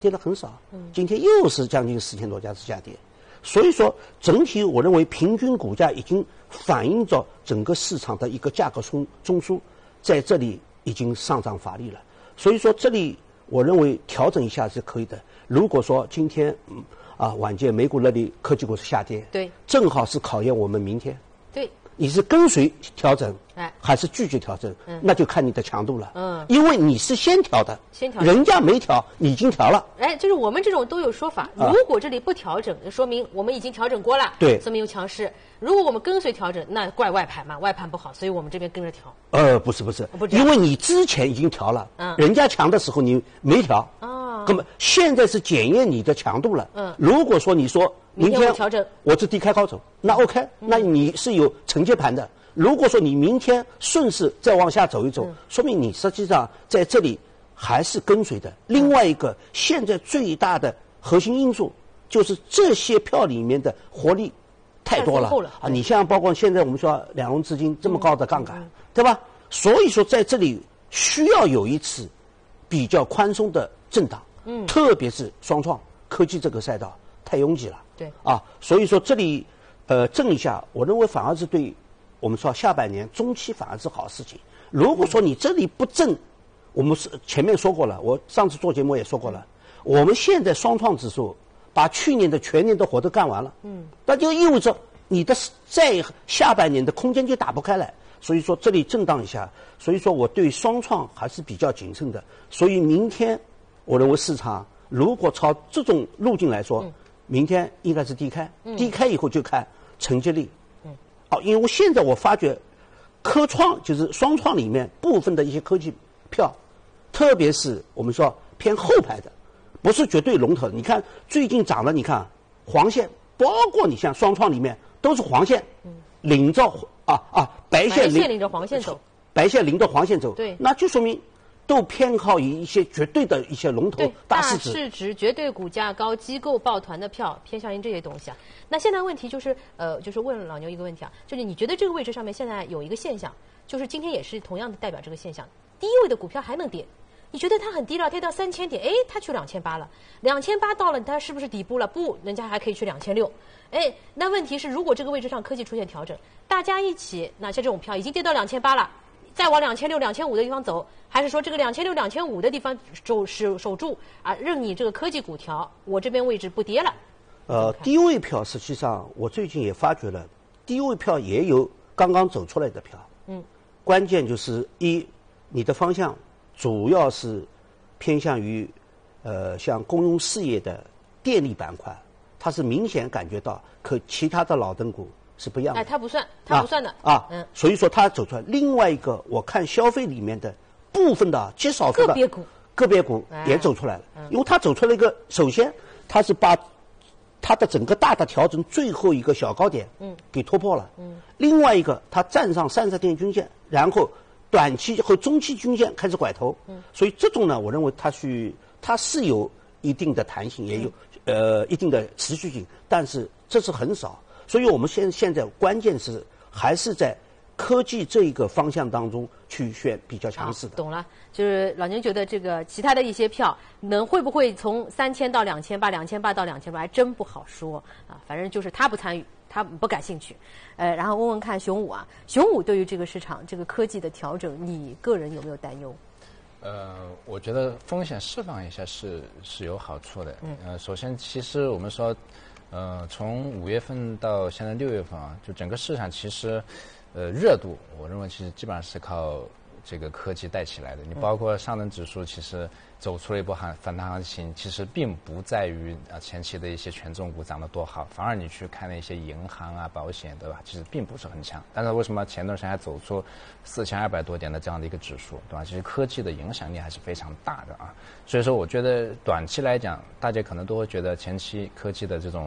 跌得很少，今天又是将近4000多家是下跌，所以说整体我认为平均股价已经反映着整个市场的一个价格中枢，在这里已经上涨乏力了，所以说这里我认为调整一下是可以的。如果说今天晚间美股那里科技股是下跌， 对， 正好是考验我们明天。 对。 你是跟随调整，还是拒绝调整？那就看你的强度了。因为你是先调的，人家没调，你已经调了。 就是我们这种都有说法。如果这里不调整，说明我们已经调整过了， 对， 说明有强势。如果我们跟随调整，那怪外盘嘛，外盘不好，所以我们这边跟着调。 不是，因为你之前已经调了，人家强的时候你没调，那么现在是检验你的强度了。如果说你说明天调整， 我是低开高走，那 OK，那你是有承接盘的。如果说你明天顺势再往下走一走，说明你实际上在这里还是跟随的。另外一个，现在最大的核心因素就是这些票里面的活力太多了啊！你像包括现在我们说两融资金这么高的杠杆，对吧？所以说在这里需要有一次比较宽松的震荡，特别是双创科技这个赛道太拥挤了， 对所以说这里震一下，我认为反而是对我们说下半年中期反而是好事情。如果说你这里不震，我们是前面说过了，我上次做节目也说过了，我们现在双创指数把去年的全年的活都干完了，那就意味着你的在下半年的空间就打不开来。所以说这里震荡一下，所以说我对双创还是比较谨慎的。所以明天我认为市场如果朝这种路径来说，明天应该是低开，低开以后就看承接力。因为我现在我发觉科创就是双创里面部分的一些科技票，特别是我们说偏后排的，不是绝对龙头的。你看最近涨了，你看黄线，包括你像双创里面都是黄线，领着白线领着黄线走， 白线领着黄线走， 对， 那就说明都偏好于一些绝对的一些龙头大市值、绝对股价高、机构抱团的票，偏向于这些东西啊。那现在问题就是就是问老牛一个问题啊，就是你觉得这个位置上面现在有一个现象，就是今天也是同样的代表这个现象，低位的股票还能跌。你觉得它很低了，跌到3000点，它去2800了，2800到了，它是不是底部了？不，人家还可以去2600。那问题是，如果这个位置上科技出现调整，大家一起，那像这种票已经跌到2800了，再往2600、2500的地方走，还是说这个2600、2500的地方守住啊，任你这个科技股调，我这边位置不跌了？ 低位票实际上我最近也发觉了，低位票也有刚刚走出来的票。关键就是你的方向主要是偏向于像公用事业的电力板块，它是明显感觉到和其他的老灯股是不一样的。 它不算的所以说它走出来。另外一个，我看消费里面的部分的极少数的个别股也走出来了，因为它走出了一个，首先它是把它的整个大的调整最后一个小高点给突破了。另外一个，它站上30天均线，然后短期和中期均线开始拐头。所以这种呢，我认为它是有一定的弹性，也有一定的持续性，但是这是很少。所以我们现在关键是还是在科技这一个方向当中去选比较强势的。 懂了，就是老牛觉得这个其他的一些票会不会从3000到2800、2800到2800，还真不好说啊。反正就是他不参与，他不感兴趣。然后问问看熊武啊，熊武对于这个市场这个科技的调整，你个人有没有担忧？ 我觉得风险释放一下是有好处的。首先，其实我们说，从5月份到现在6月份啊，就整个市场其实，热度，我认为其实基本上是靠这个科技带起来的。你包括上证指数，其实走出了一波反弹行情，其实并不在于前期的一些权重股涨得多好，反而你去看那些银行啊、保险，对吧？其实并不是很强。但是为什么前段时间还走出4200多点的这样的一个指数，对吧？其实科技的影响力还是非常大的啊。所以说，我觉得短期来讲，大家可能都会觉得前期科技的这种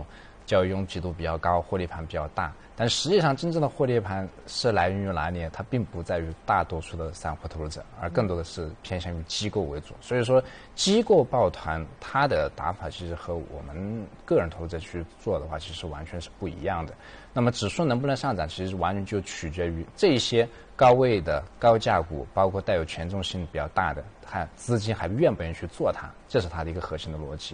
交易拥挤度比较高，获利盘比较大。但实际上，真正的获利盘是来源于哪里？它并不在于大多数的散户投资者，而更多的是偏向于机构为主。所以说，机构抱团它的打法其实和我们个人投资者去做的话，其实完全是不一样的。那么指数能不能上涨，其实完全就取决于这些高位的高价股，包括带有权重性比较大的，它资金还愿不愿意去做它，这是它的一个核心的逻辑。